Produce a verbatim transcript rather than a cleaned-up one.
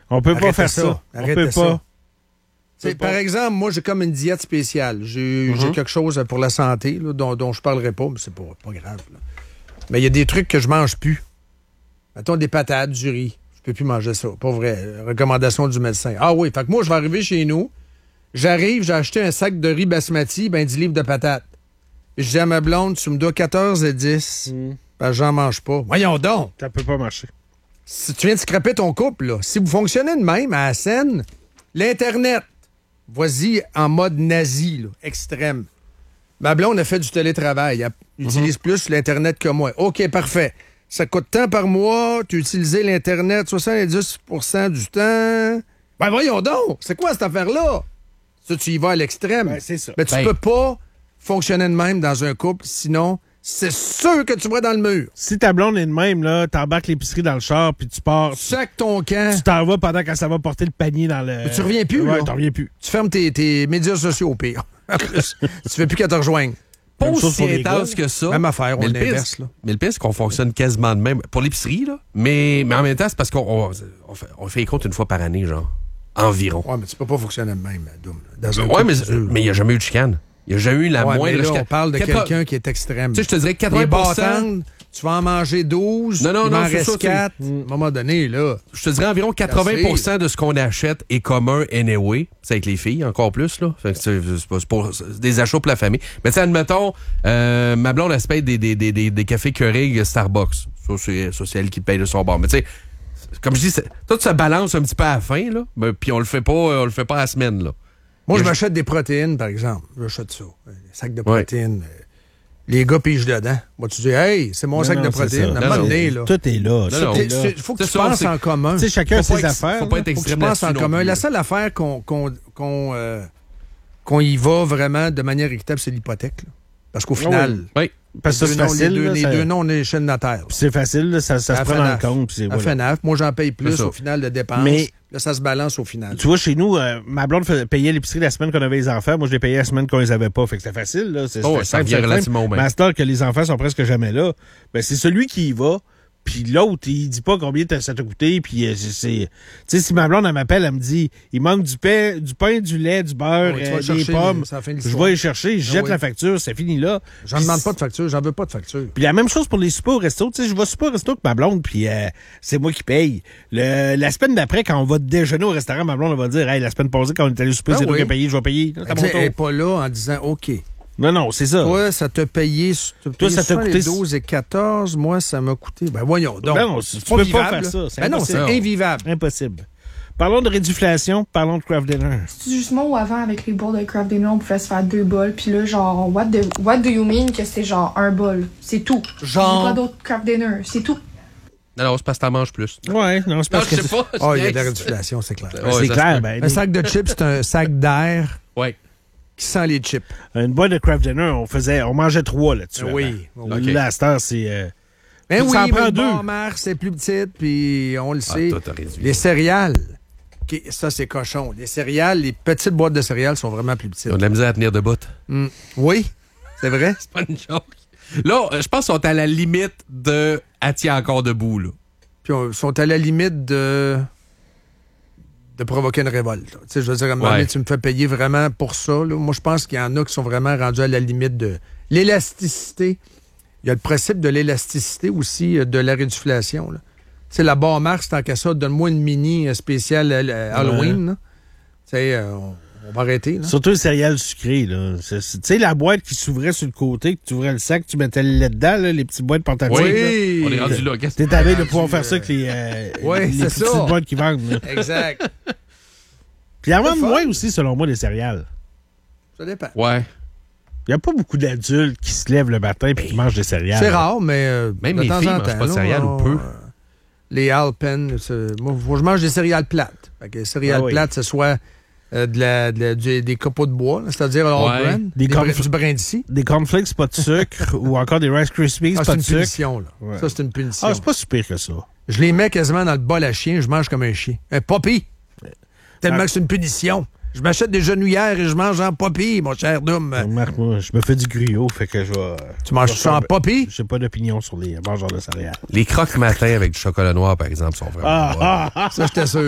On peut Arrêtez pas faire ça. ça. On Arrêtez peut ça. pas. T'sais, par exemple, moi, j'ai comme une diète spéciale. J'ai, Mm-hmm. j'ai quelque chose pour la santé là, dont, dont je parlerai pas, mais c'est pas, pas grave. Là. Mais il y a des trucs que je mange plus. Mettons des patates, du riz. Je peux plus manger ça. Pas vrai. Recommandation du médecin. Ah oui, fait que moi, je vais arriver chez nous. J'arrive, j'ai acheté un sac de riz basmati, ben dix livres de patates. Puis je dis à ma blonde, tu me dois quatorze et dix. Mm. Ben, j'en mange pas. Voyons donc. Ça peut pas marcher. Si tu viens de scraper ton couple, là, si vous fonctionnez de même à la scène, l'Internet, vas-y en mode nazi, là, extrême. Ma blonde a fait du télétravail. Elle utilise Mm-hmm. plus l'Internet que moi. OK, parfait. Ça coûte tant par mois. Tu as utilisé l'Internet soixante-dix pour cent du temps. Ben voyons donc. C'est quoi cette affaire-là? Ça, tu y vas à l'extrême. Ben, c'est ça. Mais tu Ben. peux pas fonctionner de même dans un couple, sinon, c'est sûr que tu vas dans le mur. Si ta blonde est de même, là, t'embarques l'épicerie dans le char, puis tu pars. Sac ton camp. Tu t'en vas pendant qu'elle s'en va porter le panier dans le. Mais tu reviens plus, Ouais, là. tu reviens plus. Tu fermes tes, tes médias sociaux au pire. En plus, tu fais plus qu'à te rejoindre. Pas Même chose aussi pour les intense gars. que ça. Même affaire, on mais le pire, l'inverse, là. Mais le pire, c'est qu'on fonctionne quasiment de même. Pour l'épicerie, là. Mais, mais en même temps, c'est parce qu'on on, on fait, on fait les comptes une fois par année, genre. Environ. Ouais, mais tu peux pas fonctionner de même, Doom. Dans un Ouais, couple mais dur. mais il n'y a jamais eu de chicane. Il n'y a jamais eu la Ouais, mais moindre là, chicane. on parle de Quatre- quelqu'un qui est extrême. Tu sais, je te dirais Les quatre-vingts pour cent. bâtantes, tu vas en manger douze, Non, non, il non, m'en c'est reste ça, tu- quatre. À un moment donné, là. Je te dirais environ quatre-vingts pour cent de ce qu'on achète est commun anyway. C'est avec les filles, encore plus, là. Fait que c'est, c'est pas- c'est pour- c'est des achats pour la famille. Mais tu sais, admettons, euh, ma blonde, elle se paye des, des, des, des, des cafés Keurig Starbucks. Ça, c'est, ça, c'est elle qui paye de son bord. Mais tu sais, comme je dis, c'est- tout se balance un petit peu à la fin, là. Ben, puis on le fait pas, on le fait pas à la semaine, là. Moi, je Et je- m'achète des protéines, par exemple. J'achète ça. Des sacs de Ouais. protéines. Euh, Les gars pigent dedans. Moi, tu dis, hey, c'est mon Non, sac non, de c'est protéines. ça. À un Non, moment non. donné, là. Tout est là. Non, non. Tout est là. Il faut que C'est tu ça, penses c'est- en commun. Tu sais, chacun a Faut pas ses être- affaires. faut pas là. être Faut que tu extrême penses en là-dessus non commun. plus, La là. seule affaire qu'on qu'on qu'on euh, qu'on y va vraiment de manière équitable, c'est l'hypothèque. là. Parce qu'au final, Oui. Parce que les c'est deux noms- facile. les deux, là, les ça- deux noms, on est l'échelle de la terre. Puis c'est facile, là, ça, ça se Ça prend fait dans le neuf. compte. puis c'est- Ça voilà. fait neuf. Moi, j'en paye plus C'est ça. au final de dépenses. Mais- Là, ça se balance au final. Tu vois, chez nous, euh, ma blonde fait- payait l'épicerie la semaine qu'on avait les enfants. Moi, je les payais la semaine qu'on les avait pas. Fait que c'était facile, là. C'est, Oh, c'était ça simple, revient simple. relativement au même. Mais à ce temps que les enfants sont presque jamais là, ben, c'est celui qui y va. Puis l'autre, il dit pas combien t'as- ça t'a coûté. Puis euh, c'est... c'est- Tu sais, si ma blonde, elle m'appelle, elle me dit, il manque du pain, du pain, du lait, du beurre, Oui, tu euh, vas le des chercher, pommes. c'est la fin de Je l'histoire. vais les chercher, je Ah jette oui. la facture, c'est fini là. J'en Puis demande pas de facture. J'en veux pas de facture. Puis la même chose pour les soupers au resto. Tu sais, je vais souper au resto avec ma blonde, puis euh, c'est moi qui paye. Le, la semaine d'après, quand on va déjeuner au restaurant, ma blonde elle va dire, hey, la semaine passée, quand on est allé souper, Ah c'est toi oui. qui as payé, je vais payer. C'est à Elle mon tour. n'est pas là en disant, OK. Non, non, c'est ça. Toi, ça t'a payé, t'as Toi, payé ça t'a coûté- douze et quatorze. Moi, ça m'a coûté. Ben voyons donc. Ben non, tu C'est peux pas vivable, faire là. ça, c'est Ben non, c'est impossible. invivable. Impossible. Parlons de réduflation, parlons de craft dinner. C'est justement où avant, avec les bols de craft dinner, on pouvait se faire deux bols. Puis là, genre, what, the, what do you mean que c'est genre un bol? C'est tout. Genre? Il y a pas d'autres craft dinner, c'est tout. Non, non, c'est parce que t'en manges plus. Ouais, non, c'est Non, parce je que sais pas. Oh, il y a je de la niaise. réduflation, c'est clair. Ouais, c'est ça clair. se peut. Ben, Un sac de chips, c'est un sac d'air Ouais. qui sent les chips. une boîte de craft dinner, on faisait, on mangeait trois là-dessus. Oui. avant. Ok. Là, à cette heure, c'est. euh, Ben Ça en oui, prend mais deux. bon, Mars, c'est plus petite, puis on le Ah, sait. toi, t'as réduit. Les céréales, qui- ça, c'est cochon. Les céréales, les petites boîtes de céréales sont vraiment plus petites. Ils ont de la misère à tenir debout. Hmm. Oui, c'est vrai. C'est pas une joke. Là, euh, je pense qu'ils sont à la limite de « elle tient encore debout », là. Puis ils sont à la limite de de provoquer une révolte. là. Tu sais, je veux dire, à un moment Ouais. donné, tu me fais payer vraiment pour ça. là. Moi, je pense qu'il y en a qui sont vraiment rendus à la limite de l'élasticité. Il y a le principe de l'élasticité aussi, euh, de la réduflation. là. Tu sais, la barre Mars, tant qu'à ça, donne-moi une mini euh, spéciale euh, Halloween. là. Tu sais, euh, on, on va arrêter. Là. Surtout les céréales sucrées, là. C'est- c'est- Tu sais, la boîte qui s'ouvrait sur le côté, que tu ouvrais le sac, tu mettais le lait dedans, là, les petites boîtes portatives. là. Oui! On est rendu là. Qu'est-ce que T'es à veille de pouvoir faire ça avec les, euh, Ouais, les c'est petites ça. boîtes qui vendent. là. Exact. Puis il y en C'est vend fun. moins aussi, selon moi, les céréales. Ça dépend. Ouais. Il n'y a pas beaucoup d'adultes qui se lèvent le matin et qui mangent des céréales. C'est rare, mais euh, Même de les temps filles en mangent temps, pas de là, céréales on- ou peu. euh, Les Alpen, c'est- moi, faut que je mange des céréales plates. Fait que les céréales Ah oui. plates, ce soit euh, de la, de la- du- des copeaux de bois, là, c'est-à-dire le Ouais. All Brand, Des des corn- brin- du brin d'ici. Des cornflakes, pas de sucre, ou encore des Rice Krispies, Ah, pas c'est de une sucre. punition, là. Ouais. Ça, c'est une punition. Ah, c'est pas si pire que ça. Je les mets quasiment dans le bol à chien, je mange comme un chien. Un poppy! Tellement Ah. que c'est une punition. Je m'achète des genouillères et je mange en poppy, mon cher Doom. Remarque, moi, je me fais du griot, fait que je vais... Tu manges je vais ça en faire- poppy? J'ai pas d'opinion sur les mangeurs de céréales. Les croques matin avec du chocolat noir, par exemple, sont vraiment Ah, bonnes. ah, ah. Ça, j'étais sûr.